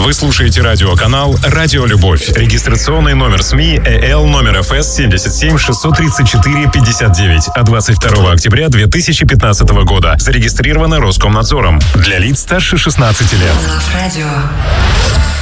Вы слушаете радиоканал «Радио Любовь». Регистрационный номер СМИ ЭЛ номер ФС 77 634 59 от 22 октября 2015 года. Зарегистрировано Роскомнадзором. Для лиц старше 16 лет. Love Radio.